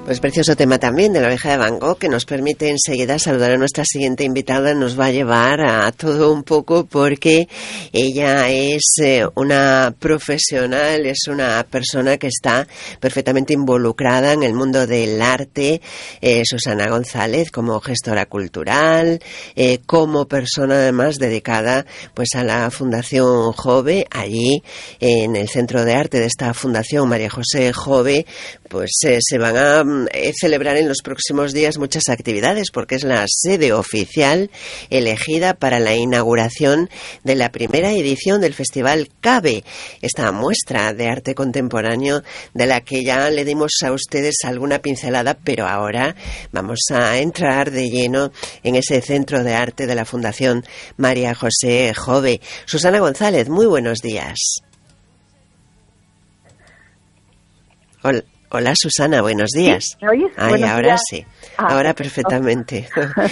Pues precioso tema también de La oveja de Van Gogh, que nos permite enseguida saludar a nuestra siguiente invitada. Nos va a llevar a todo un poco porque ella es una profesional, es una persona que está perfectamente involucrada en el mundo del arte. Susana González, como gestora cultural, como persona además dedicada pues a la Fundación Jove. Allí en el Centro de Arte de esta Fundación María José Jove pues se van a celebrar en los próximos días muchas actividades, porque es la sede oficial elegida para la inauguración de la primera edición del Festival CABE, esta muestra de arte contemporáneo de la que ya le dimos a ustedes alguna pincelada, pero ahora vamos a entrar de lleno en ese Centro de Arte de la Fundación María José Jove. Susana González, muy buenos días. Hola Susana, buenos días. ¿Sí? ¿Me oyes? Ay, Buenos ahora días. sí, ahora perfectamente.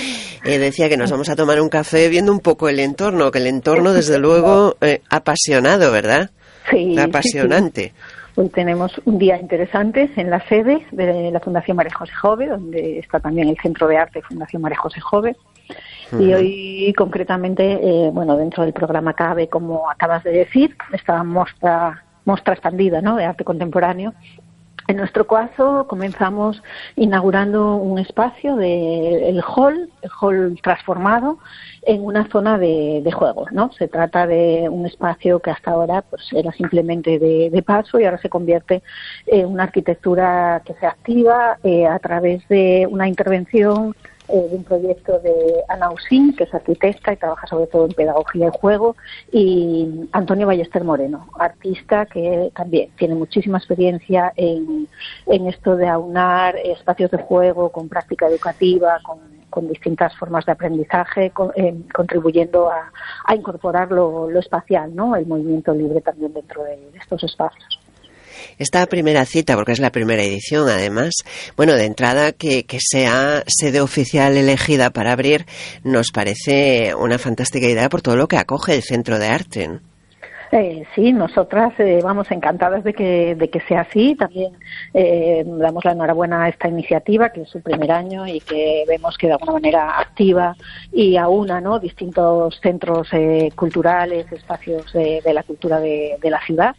Decía que nos vamos a tomar un café viendo un poco el entorno, que el entorno desde luego apasionado, ¿verdad? Sí. Apasionante. Sí. Hoy tenemos un día interesante en la sede de la Fundación María José Jove, donde está también el Centro de Arte Fundación María José Jove. Y hoy concretamente, dentro del programa CABE, como acabas de decir, esta muestra expandida, ¿no?, de arte contemporáneo. En nuestro caso comenzamos inaugurando un espacio el hall transformado en una zona de juegos, ¿no? Se trata de un espacio que hasta ahora pues era simplemente de paso y ahora se convierte en una arquitectura que se activa a través de una intervención de un proyecto de Ana Usín, que es arquitecta y trabaja sobre todo en pedagogía y juego, y Antonio Ballester Moreno, artista que también tiene muchísima experiencia en esto de aunar espacios de juego con práctica educativa, con distintas formas de aprendizaje, contribuyendo a incorporar lo espacial, ¿no?, el movimiento libre también dentro de estos espacios. Esta primera cita, porque es la primera edición además, bueno, de entrada que sea sede oficial elegida para abrir, nos parece una fantástica idea por todo lo que acoge el Centro de Arte, ¿no? Sí, nosotras vamos encantadas de que sea así. También damos la enhorabuena a esta iniciativa, que es su primer año y que vemos que de alguna manera activa y aúna, ¿no?, distintos centros culturales, espacios de la cultura de la ciudad.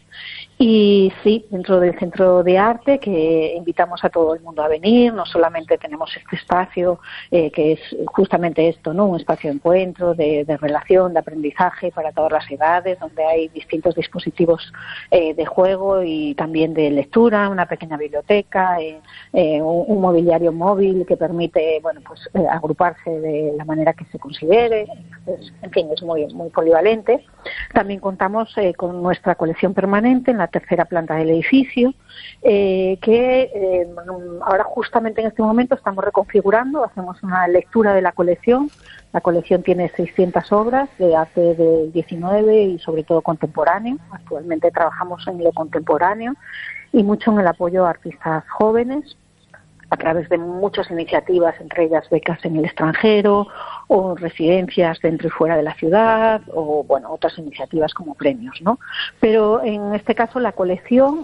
Y sí, dentro del Centro de Arte, que invitamos a todo el mundo a venir. No solamente tenemos este espacio, que es justamente esto, ¿no?, un espacio de encuentro, de relación, de aprendizaje para todas las edades, donde hay distintos dispositivos de juego y también de lectura, una pequeña biblioteca, un mobiliario móvil que permite, agruparse de la manera que se considere. En fin, es muy polivalente. También contamos con nuestra colección permanente en la tercera planta del edificio, que ahora justamente en este momento estamos reconfigurando, hacemos una lectura de la colección. La colección tiene 600 obras de arte del 19 y sobre todo contemporáneo. Actualmente trabajamos en lo contemporáneo y mucho en el apoyo a artistas jóvenes a través de muchas iniciativas, entre ellas becas en el extranjero o residencias dentro y fuera de la ciudad o otras iniciativas como premios, ¿no? Pero en este caso la colección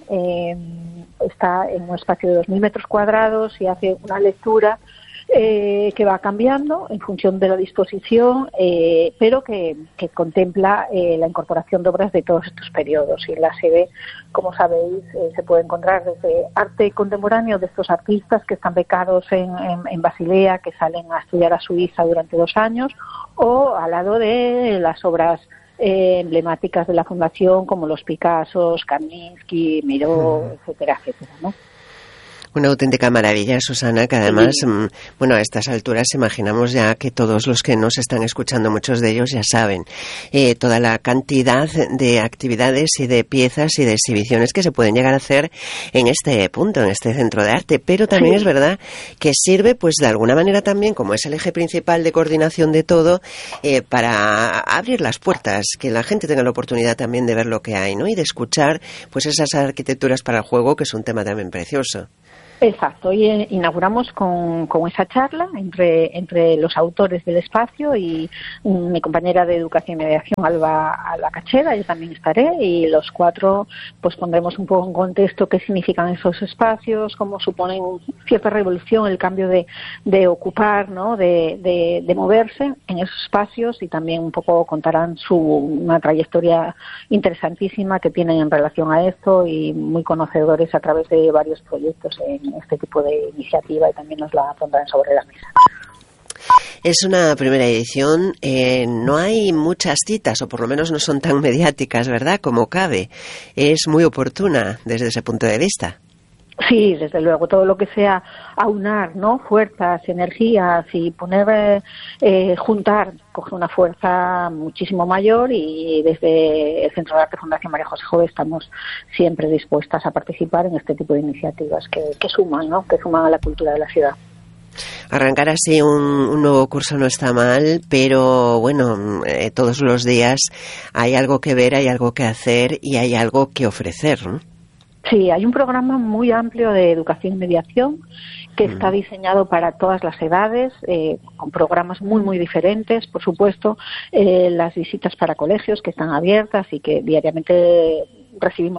está en un espacio de 2.000 metros cuadrados y hace una lectura que va cambiando en función de la disposición, pero que contempla la incorporación de obras de todos estos periodos. Y en la sede, como sabéis, se puede encontrar desde arte contemporáneo de estos artistas que están becados en Basilea, que salen a estudiar a Suiza durante 2 años, o al lado de las obras emblemáticas de la Fundación, como los Picassos, Kandinsky, Miró, etcétera, etcétera, ¿no? Una auténtica maravilla, Susana, que además, a estas alturas imaginamos ya que todos los que nos están escuchando, muchos de ellos ya saben toda la cantidad de actividades y de piezas y de exhibiciones que se pueden llegar a hacer en este punto, en este Centro de Arte. Pero también es verdad que sirve, pues de alguna manera también, como es el eje principal de coordinación de todo, para abrir las puertas, que la gente tenga la oportunidad también de ver lo que hay, ¿no?, y de escuchar pues esas arquitecturas para el juego, que es un tema también precioso. Exacto, y inauguramos con esa charla entre los autores del espacio y mi compañera de Educación y Mediación, Alba Cachera, yo también estaré, y los cuatro pues pondremos un poco en contexto qué significan esos espacios, cómo suponen cierta revolución el cambio de ocupar, ¿no? de moverse en esos espacios, y también un poco contarán una trayectoria interesantísima que tienen en relación a esto, y muy conocedores a través de varios proyectos en este tipo de iniciativa, y también nos la pondrán sobre la mesa. Es una primera edición, no hay muchas citas, o por lo menos no son tan mediáticas, ¿verdad?, como cabe. Es muy oportuna desde ese punto de vista. Sí, desde luego, todo lo que sea aunar, ¿no?, fuerzas, energías y poner, juntar, coge una fuerza muchísimo mayor, y desde el Centro de Arte Fundación María José Jove estamos siempre dispuestas a participar en este tipo de iniciativas que suman, ¿no?, que suman a la cultura de la ciudad. Arrancar así un nuevo curso no está mal, pero bueno, todos los días hay algo que ver, hay algo que hacer y hay algo que ofrecer, ¿no? Sí, hay un programa muy amplio de educación y mediación que está diseñado para todas las edades, con programas muy, muy diferentes, por supuesto, las visitas para colegios que están abiertas y que diariamente recibimos